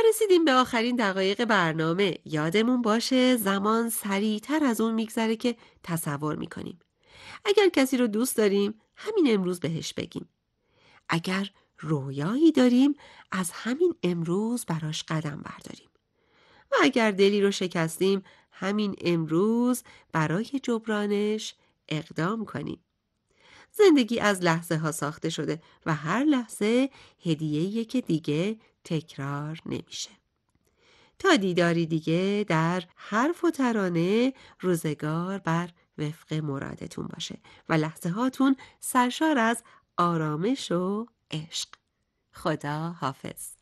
رسیدیم به آخرین دقایق برنامه. یادمون باشه زمان سریعتر از اون میگذره که تصور میکنیم. اگر کسی رو دوست داریم، همین امروز بهش بگیم. اگر رویایی داریم، از همین امروز براش قدم برداریم. و اگر دلی رو شکستیم، همین امروز برای جبرانش اقدام کنیم. زندگی از لحظه ها ساخته شده و هر لحظه هدیه‌ایه که دیگه تکرار نمیشه. تا دیداری دیگه، در حرف و ترانه روزگار بر وفق مرادتون باشه و لحظه هاتون سرشار از آرامش و عشق. خدا حافظ.